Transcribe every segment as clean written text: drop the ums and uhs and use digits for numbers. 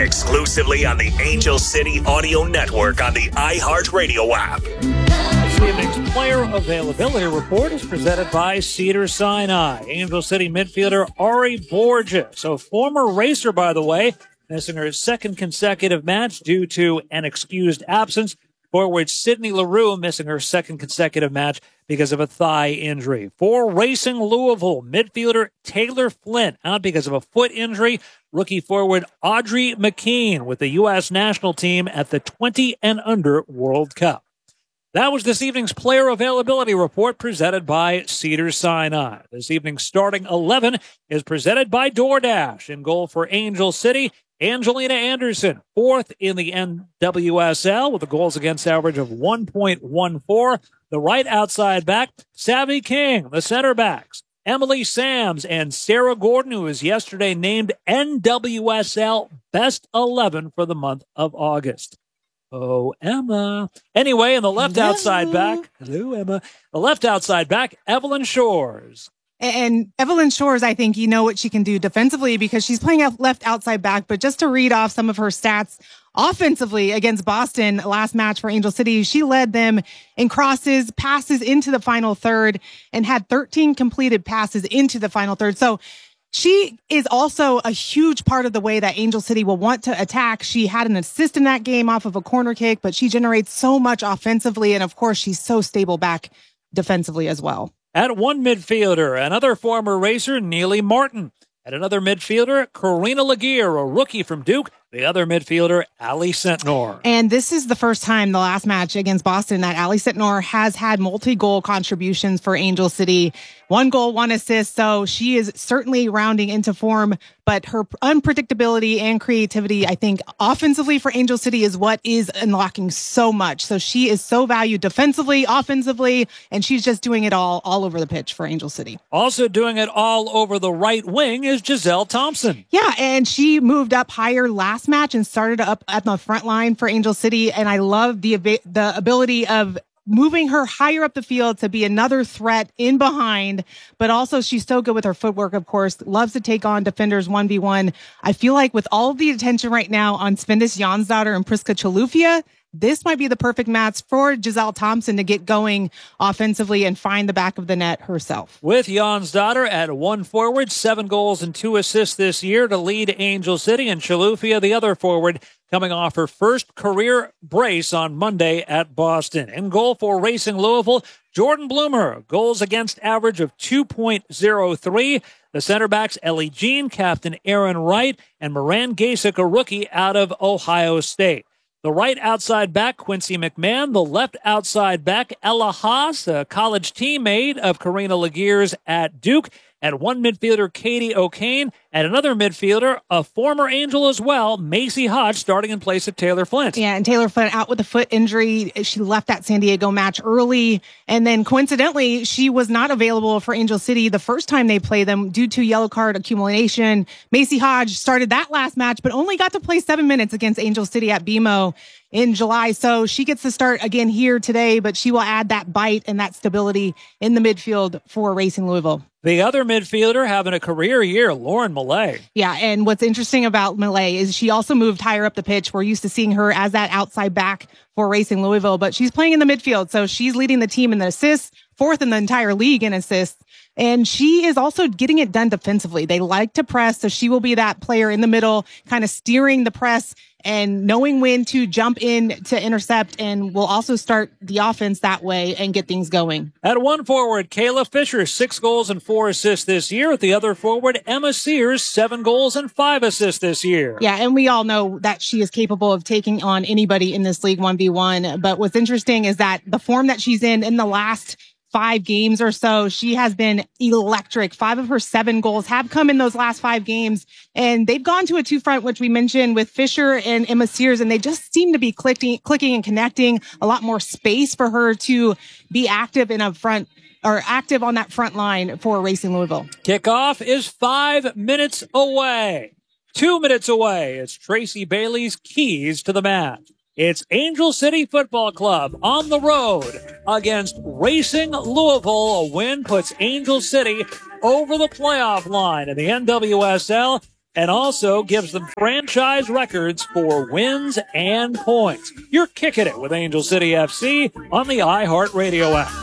exclusively on the Angel City Audio Network on the iHeartRadio app. This evening's player availability report is presented by Cedars-Sinai. Angel City midfielder Ari Borges, a former racer, by the way, missing her second consecutive match due to an excused absence. Forward Sydney LaRue missing her second consecutive match because of a thigh injury. For Racing Louisville, midfielder Taylor Flint out because of a foot injury. Rookie forward Audrey McKean with the U.S. national team at the 20 and under World Cup. That was this evening's player availability report presented by Cedars-Sinai. This evening's starting 11 is presented by DoorDash. In goal for Angel City, Angelina Anderson, fourth in the NWSL with a goals against average of 1.14. The right outside back, Savvy King. The center backs, Emily Sams and Sarah Gordon, who was yesterday named NWSL Best 11 for the month of August. Oh, Emma. Anyway, in the left outside back, hello, Emma. The left outside back, Evelyn Shores. And Evelyn Shores, I think you know what she can do defensively because she's playing left outside back. But just to read off some of her stats offensively against Boston last match for Angel City, she led them in crosses, passes into the final third, and had 13 completed passes into the final third. So she is also a huge part of the way that Angel City will want to attack. She had an assist in that game off of a corner kick, but she generates so much offensively. And of course, she's so stable back defensively as well. At one midfielder, another former racer, Neely Martin. At another midfielder, Karina Laguerre, a rookie from Duke. The other midfielder, Ali Sentnor. And this is the first time the last match against Boston that Ali Sentnor has had multi-goal contributions for Angel City. 1 goal, 1 assist. So she is certainly rounding into form, but her unpredictability and creativity, I think offensively for Angel City is what is unlocking so much. So she is so valued defensively, offensively, and she's just doing it all over the pitch for Angel City. Also doing it all over the right wing is Giselle Thompson. Yeah, and she moved up higher last match and started up at the front line for Angel City. And I love the ability of moving her higher up the field to be another threat in behind, but also she's so good with her footwork, of course, loves to take on defenders 1v1. I feel like with all of the attention right now on Svendis Jansdottir and Priska Chalufia, this might be the perfect match for Giselle Thompson to get going offensively and find the back of the net herself. With Jansdottir at one forward, 7 goals and 2 assists this year to lead Angel City, and Chalufia, the other forward, coming off her first career brace on Monday at Boston. In goal for Racing Louisville, Jordan Bloomer, goals against average of 2.03. The center backs, Ellie Jean, captain Aaron Wright, and Moran Gasick, a rookie out of Ohio State. The right outside back, Quincy McMahon. The left outside back, Ella Haas, a college teammate of Karina Laguerre's at Duke. At one midfielder, Katie O'Kane. At another midfielder, a former Angel as well, Macy Hodge, starting in place of Taylor Flint. Yeah, and Taylor Flint out with a foot injury. She left that San Diego match early. And then coincidentally, she was not available for Angel City the first time they played them due to yellow card accumulation. Macy Hodge started that last match, but only got to play 7 minutes against Angel City at BMO in July. So she gets to start again here today, but she will add that bite and that stability in the midfield for Racing Louisville. The other midfielder having a career year, Lauren Millay. Yeah, and what's interesting about Millay is she also moved higher up the pitch. We're used to seeing her as that outside back for Racing Louisville, but she's playing in the midfield. So she's leading the team in the assists, 4th in the entire league in assists. And she is also getting it done defensively. They like to press, so she will be that player in the middle, kind of steering the press and knowing when to jump in to intercept, and will also start the offense that way and get things going. At one forward, Kayla Fisher, 6 goals and 4 assists this year. At the other forward, Emma Sears, 7 goals and 5 assists this year. Yeah, and we all know that she is capable of taking on anybody in this league 1v1. But what's interesting is that the form that she's in the last 5 games or so, she has been electric. 5 of her 7 goals have come in those last 5 games, and they've gone to a 2-front, which we mentioned with Fisher and Emma Sears, and they just seem to be clicking and connecting. A lot more space for her to be active in a front, or active on that front line for Racing Louisville. Kickoff is 5 minutes away. 2 minutes away. It's Tracy Bailey's keys to the match. It's Angel City Football Club on the road against Racing Louisville. A win puts Angel City over the playoff line in the NWSL. and also gives them franchise records for wins and points. You're kicking it with Angel City FC on the iHeartRadio app.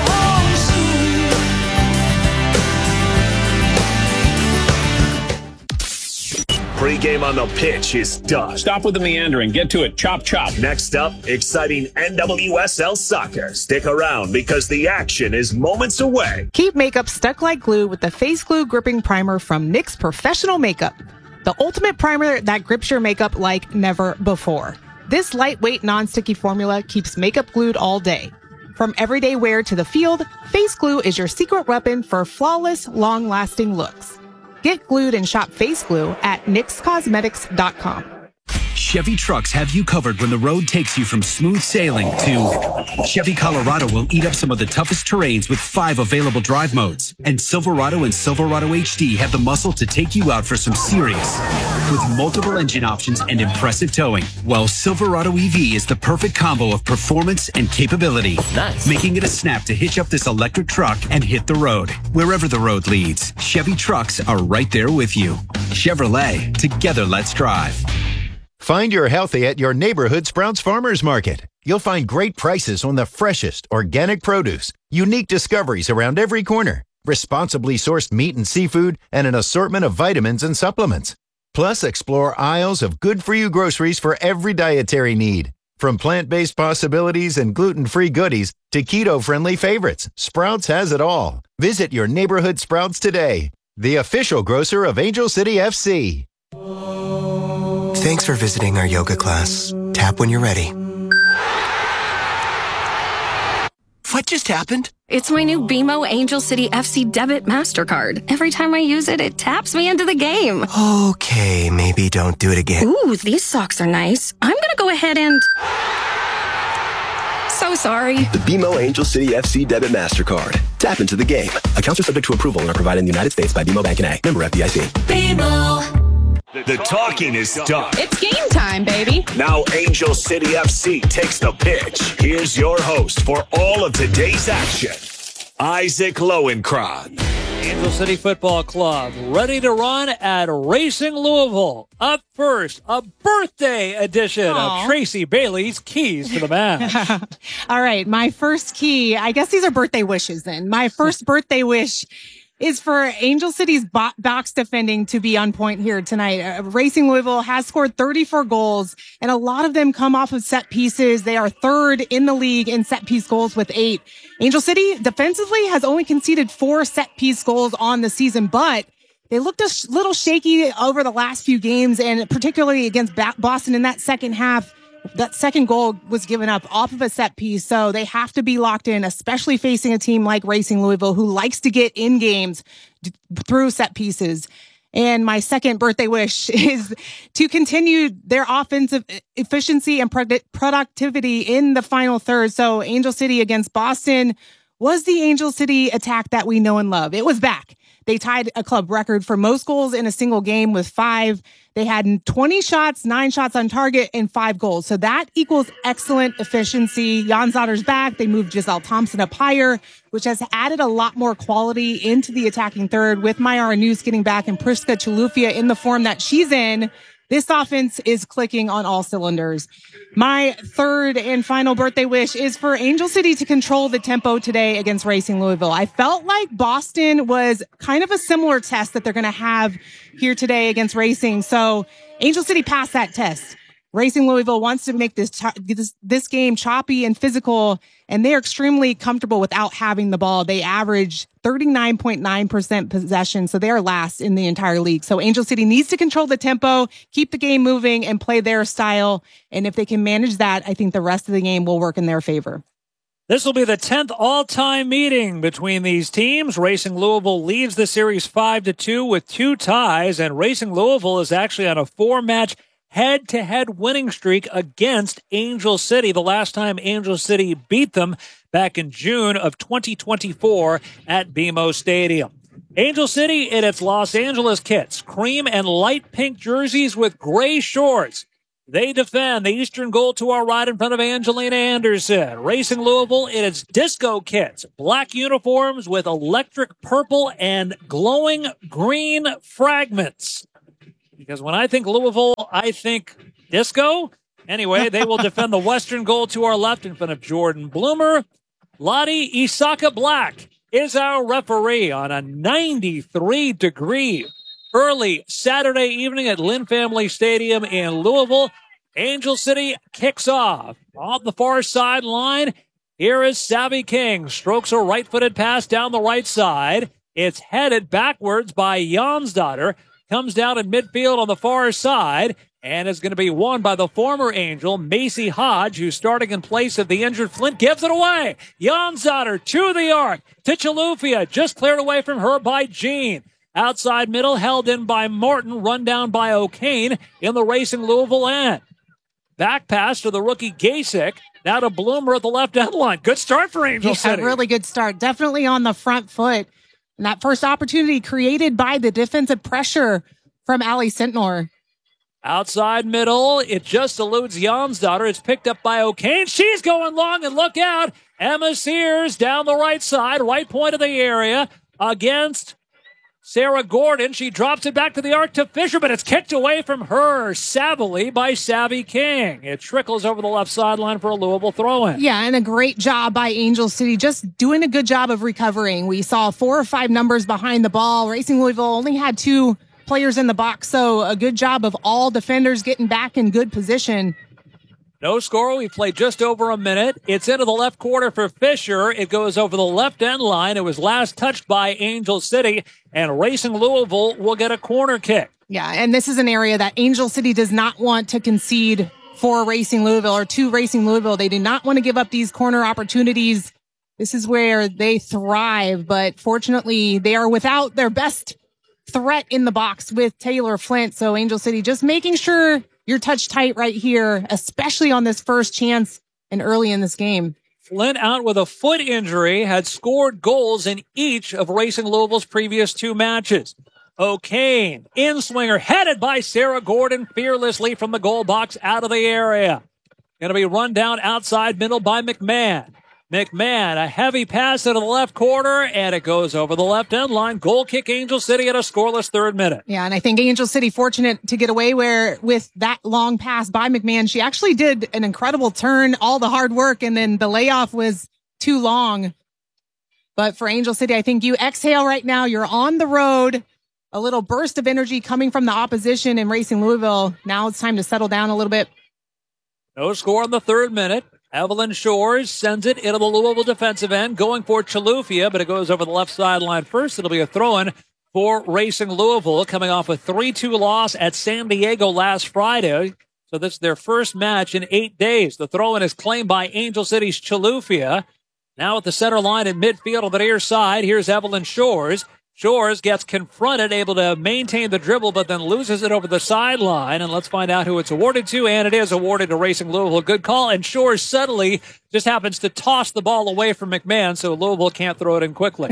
Pre-game on the pitch is done. Stop with the meandering. Get to it. Chop, chop. Next up, exciting NWSL soccer. Stick around because the action is moments away. Keep makeup stuck like glue with the Face Glue Gripping Primer from NYX Professional Makeup. The ultimate primer that grips your makeup like never before. This lightweight, non-sticky formula keeps makeup glued all day. From everyday wear to the field, Face Glue is your secret weapon for flawless, long-lasting looks. Get glued and shop Face Glue at NYXCosmetics.com. Chevy trucks have you covered when the road takes you from smooth sailing to Chevy Colorado will eat up some of the toughest terrains with 5 available drive modes. And Silverado and Silverado HD have the muscle to take you out for some serious. With multiple engine options and impressive towing, well, Silverado EV is the perfect combo of performance and capability. Nice. Making it a snap to hitch up this electric truck and hit the road. Wherever the road leads, Chevy trucks are right there with you. Chevrolet, together let's drive. Find your healthy at your neighborhood Sprouts Farmers Market. You'll find great prices on the freshest organic produce, unique discoveries around every corner, responsibly sourced meat and seafood, and an assortment of vitamins and supplements. Plus, explore aisles of good-for-you groceries for every dietary need. From plant-based possibilities and gluten-free goodies to keto-friendly favorites, Sprouts has it all. Visit your neighborhood Sprouts today, the official grocer of Angel City FC. Thanks for visiting our yoga class. Tap when you're ready. What just happened? It's my new BMO Angel City FC debit MasterCard. Every time I use it, it taps me into the game. Okay, maybe don't do it again. Ooh, these socks are nice. I'm gonna go ahead and... So sorry. The BMO Angel City FC debit MasterCard. Tap into the game. Accounts are subject to approval and are provided in the United States by BMO Bank and A. Member FDIC. BMO. The talking is done. It's game time, baby. Now Angel City FC takes the pitch. Here's your host for all of today's action, Isaac Lowenkron. Angel City Football Club ready to run at Racing Louisville. Up first, a birthday edition of Tracy Bailey's Keys to the Match. All right, my first key, I guess these are birthday wishes then. My first birthday wish is for Angel City's box defending to be on point here tonight. Racing Louisville has scored 34 goals, and a lot of them come off of set pieces. They are third in the league in set piece goals with 8. Angel City defensively has only conceded 4 set piece goals on the season, but they looked a little shaky over the last few games, and particularly against Boston in that second half. That second goal was given up off of a set piece, so they have to be locked in, especially facing a team like Racing Louisville, who likes to get in games through set pieces. And my second birthday wish is to continue their offensive efficiency and productivity in the final third. So Angel City against Boston was the Angel City attack that we know and love. It was back. They tied a club record for most goals in a single game with 5. They had 20 shots, 9 shots on target, and 5 goals. So that equals excellent efficiency. Jan Zotter's back. They moved Giselle Thompson up higher, which has added a lot more quality into the attacking third. With Mayara News getting back and Priska Chilufya in the form that she's in, this offense is clicking on all cylinders. My third and final birthday wish is for Angel City to control the tempo today against Racing Louisville. I felt like Boston was kind of a similar test that they're going to have here today against Racing. So Angel City passed that test. Racing Louisville wants to make this game choppy and physical, and they're extremely comfortable without having the ball. They average 39.9% possession, so they are last in the entire league. So Angel City needs to control the tempo, keep the game moving, and play their style. And if they can manage that, I think the rest of the game will work in their favor. This will be the 10th all-time meeting between these teams. Racing Louisville leads the series 5-2 with 2 ties, and Racing Louisville is actually on a 4-match head-to-head winning streak against Angel City. The last time Angel City beat them back in June of 2024 at BMO Stadium. Angel City in its Los Angeles kits, cream and light pink jerseys with gray shorts. They defend the eastern goal to our right in front of Angelina Anderson. Racing Louisville in its disco kits, black uniforms with electric purple and glowing green fragments. because when I think Louisville, I think disco. Anyway, they will defend the western goal to our left in front of Jordan Bloomer. Lottie Isaka Black is our referee on a 93-degree early Saturday evening at Lynn Family Stadium in Louisville. Angel City kicks off the far sideline. Here is Savvy King. Strokes a right-footed pass down the right side. It's headed backwards by Jonsdottir. Comes down in midfield on the far side and is going to be won by the former Angel, Macy Hodge, who's starting in place of the injured Flint. Gives it away. Jonsdottir to the arc. To Chilufya. Just cleared away from her by Jean. Outside middle, held in by Martin. Run down by O'Kane in the Racing Louisville end. Back pass to the rookie Gasick. Now to Bloomer at the left end line. Good start for Angel City. A really good start. Definitely on the front foot. And that first opportunity created by the defensive pressure from Allie Sentnor. Outside middle. It just eludes Jonsdottir. It's picked up by O'Kane. She's going long, and look out. Emma Sears down the right side, right point of the area against Sarah Gordon. She drops it back to the arc to Fisher, but it's kicked away from her savvily by Savvy King. It trickles over the left sideline for a Louisville throw-in. Yeah, and a great job by Angel City, just doing a good job of recovering. We saw 4 or 5 numbers behind the ball. Racing Louisville only had 2 players in the box, so a good job of all defenders getting back in good position. No score. We played just over a minute. It's into the left corner for Fisher. It goes over the left end line. It was last touched by Angel City, and Racing Louisville will get a corner kick. Yeah, and this is an area that Angel City does not want to concede for Racing Louisville or to Racing Louisville. They do not want to give up these corner opportunities. This is where they thrive, but fortunately they are without their best threat in the box with Taylor Flint. So Angel City just making sure you're touch tight right here, especially on this first chance and early in this game. Flint out with a foot injury, had scored goals in each of Racing Louisville's previous 2 matches. O'Kane, in-swinger, headed by Sarah Gordon fearlessly from the goal box out of the area. Going to be run down outside middle by McMahon. McMahon, a heavy pass into the left corner, and it goes over the left end line. Goal kick Angel City at a scoreless 3rd minute. Yeah, and I think Angel City fortunate to get away with that long pass by McMahon. She actually did an incredible turn, all the hard work, and then the layoff was too long. But for Angel City, I think you exhale right now. You're on the road. A little burst of energy coming from the opposition in Racing Louisville. Now it's time to settle down a little bit. No score in the 3rd minute. Evelyn Shores sends it into the Louisville defensive end, going for Chilufya, but it goes over the left sideline first. It'll be a throw-in for Racing Louisville, coming off a 3-2 loss at San Diego last Friday. So this is their first match in 8 days. The throw-in is claimed by Angel City's Chilufya. Now at the center line in midfield on the near side, here's Evelyn Shores. Shores gets confronted, able to maintain the dribble, but then loses it over the sideline. And let's find out who it's awarded to. And it is awarded to Racing Louisville. Good call. And Shores subtly just happens to toss the ball away from McMahon, so Louisville can't throw it in quickly.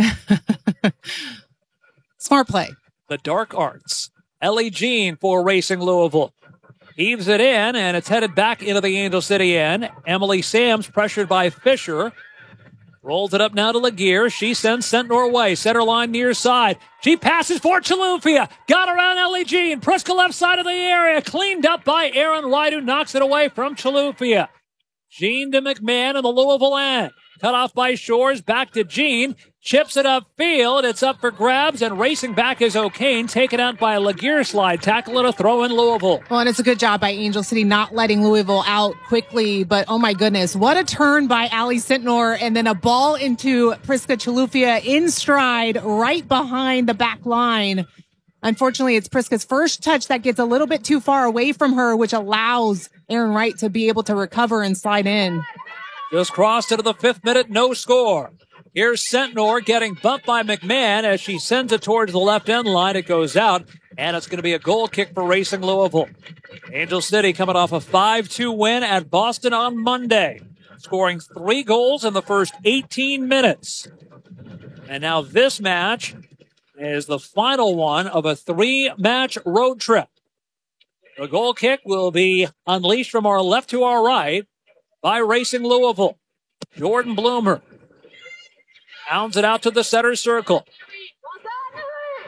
Smart play. The dark arts. Ellie Jean for Racing Louisville. Heaves it in, and it's headed back into the Angel City end. Emily Sams pressured by Fisher. Rolls it up now to Laguerre. She sends Sentnor away. Center line near side. She passes for Chilufya. Got around Ellie Jean. Priska left side of the area. Cleaned up by Aaron Wright, who knocks it away from Chilufya. Jean to McMahon in the Louisville end. Cut off by Shores. Back to Jean. Chips it upfield. It's up for grabs, and racing back is O'Kane. Taken out by a Laguerre slide tackle and a throw in Louisville. Well, and it's a good job by Angel City not letting Louisville out quickly. But, oh, my goodness, what a turn by Allie Sentnor, and then a ball into Priska Chilufya in stride right behind the back line. Unfortunately, it's Priska's first touch that gets a little bit too far away from her, which allows Aaron Wright to be able to recover and slide in. Just crossed into the 5th minute, no score. Here's Sentnor getting bumped by McMahon as she sends it towards the left end line. It goes out, and it's going to be a goal kick for Racing Louisville. Angel City coming off a 5-2 win at Boston on Monday, scoring 3 goals in the first 18 minutes. And now this match is the final one of a 3-match road trip. The goal kick will be unleashed from our left to our right by Racing Louisville. Jordan Bloomer hounds it out to the center circle.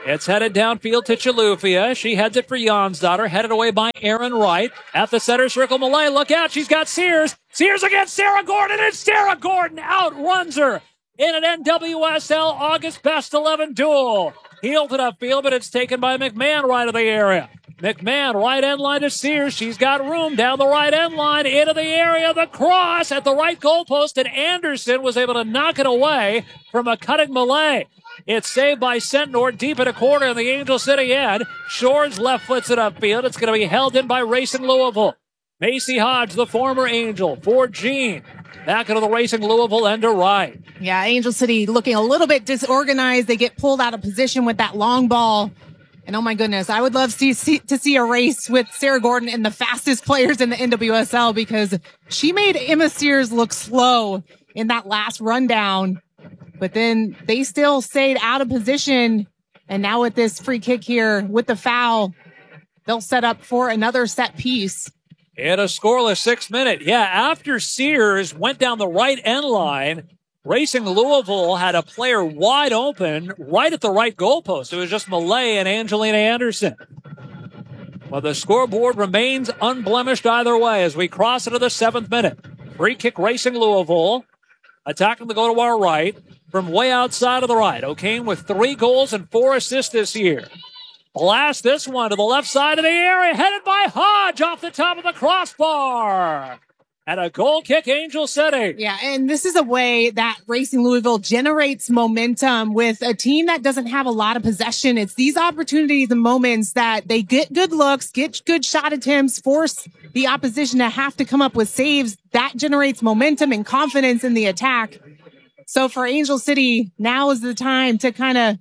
It's headed downfield to Chilufya. She heads it for Jonsdottir, headed away by Aaron Wright. At the center circle, Malay, look out, she's got Sears. Sears against Sarah Gordon, and Sarah Gordon outruns her in an NWSL August Best 11 duel. Heel to the field, but it's taken by McMahon right of the area. McMahon, right end line to Sears. She's got room down the right end line into the area. The cross at the right goalpost, and Anderson was able to knock it away from a cutting Malay. It's saved by Sentnor deep in a corner in the Angel City end. Shores left foots it upfield. It's going to be held in by Racing Louisville. Macy Hodge, the former Angel, for Jean. Back into the Racing Louisville end to right. Yeah, Angel City looking a little bit disorganized. They get pulled out of position with that long ball. And oh my goodness, I would love to see a race with Sarah Gordon and the fastest players in the NWSL, because she made Emma Sears look slow in that last rundown. But then they still stayed out of position. And now with this free kick here with the foul, they'll set up for another set piece. In a scoreless 6th minute. Yeah, after Sears went down the right end line, Racing Louisville had a player wide open right at the right goalpost. It was just Malay and Angelina Anderson. Well, the scoreboard remains unblemished either way as we cross into the 7th minute. Free kick Racing Louisville. Attacking the goal to our right from way outside of the right. O'Kane with 3 goals and 4 assists this year. Blast this one to the left side of the area, headed by Hodge off the top of the crossbar. And a goal kick, Angel City. Yeah, and this is a way that Racing Louisville generates momentum with a team that doesn't have a lot of possession. It's these opportunities and moments that they get good looks, get good shot attempts, force the opposition to have to come up with saves. That generates momentum and confidence in the attack. So for Angel City, now is the time to kind of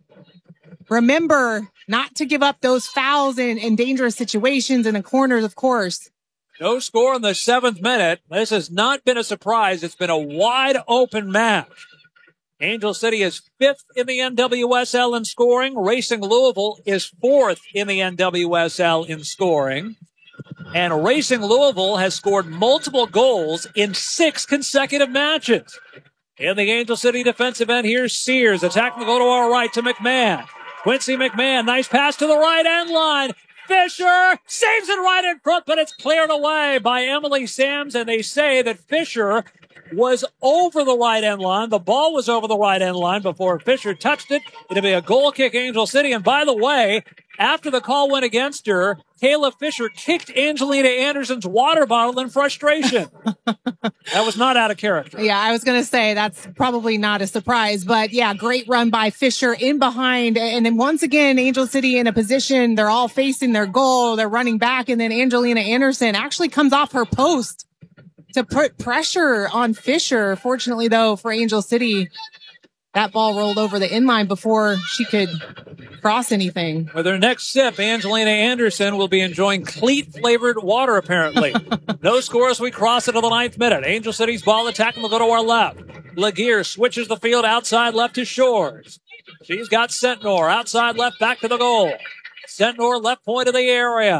remember not to give up those fouls in dangerous situations in the corners, of course. No score in the 7th minute. This has not been a surprise. It's been a wide open match. Angel City is 5th in the NWSL in scoring. Racing Louisville is 4th in the NWSL in scoring. And Racing Louisville has scored multiple goals in 6 consecutive matches. In the Angel City defensive end, here's Sears attacking the goal to our right to McMahon. Quincy McMahon, nice pass to the right end line. Fisher saves it right in front, but it's cleared away by Emily Sams, and they say that Fisher was over the right end line. The ball was over the right end line before Fisher touched it. It'll be a goal kick, Angel City. And by the way, after the call went against her, Kayla Fisher kicked Angelina Anderson's water bottle in frustration. That was not out of character. Yeah, I was going to say that's probably not a surprise, but yeah, great run by Fisher in behind. And then once again, Angel City in a position, they're all facing their goal. They're running back. And then Angelina Anderson actually comes off her post to put pressure on Fisher. Fortunately, though, for Angel City, that ball rolled over the inline before she could cross anything. With her next sip, Angelina Anderson will be enjoying cleat-flavored water, apparently. No score as we cross into the 9th minute. Angel City's ball attacking will go to our left. Laguerre switches the field outside left to Shores. She's got Sentnor outside left back to the goal. Sentnor left point of the area.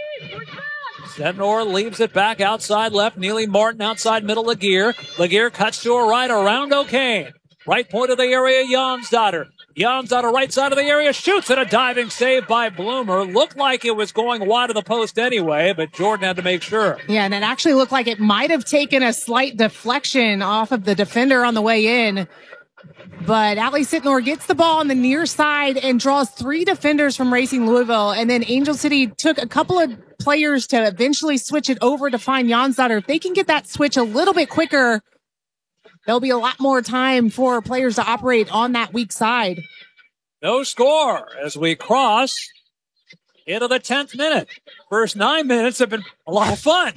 Sentnor leaves it back outside left. Neely Martin outside middle Laguerre. Laguerre cuts to her right around O'Kane. Right point of the area, Jonsdottir. Jonsdottir right side of the area, shoots at a diving save by Bloomer. Looked like it was going wide of the post anyway, but Jordan had to make sure. Yeah, and it actually looked like it might have taken a slight deflection off of the defender on the way in. But Allie Sentnor gets the ball on the near side and draws 3 defenders from Racing Louisville. And then Angel City took a couple of players to eventually switch it over to find Jonsdottir. If they can get that switch a little bit quicker, there'll be a lot more time for players to operate on that weak side. No score as we cross into the 10th minute. First 9 minutes have been a lot of fun.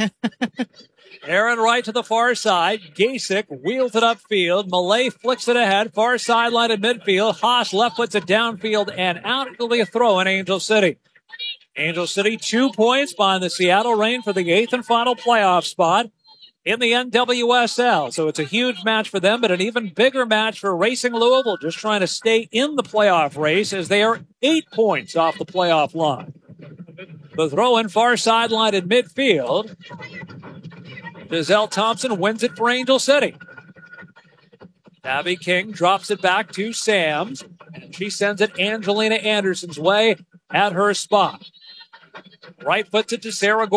Aaron Wright to the far side. Gasick wheels it upfield. Malay flicks it ahead. Far sideline at midfield. Haas left puts it downfield and out. It'll be a throw in Angel City. Angel City 2 points behind the Seattle Reign for the 8th and final playoff spot in the NWSL. So it's a huge match for them, but an even bigger match for Racing Louisville, just trying to stay in the playoff race as they are 8 points off the playoff line. The throw in far sideline at midfield. Giselle Thompson wins it for Angel City. Abby King drops it back to Sams. And she sends it Angelina Anderson's way at her spot. Right puts it to Sarah Gordon.